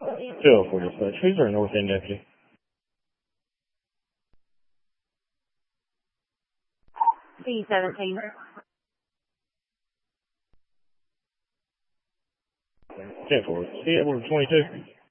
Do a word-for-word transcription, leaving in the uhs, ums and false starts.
Two oh four dispatch. Who's our north end deputy? B seventeen. ten four. See Edward twenty-two.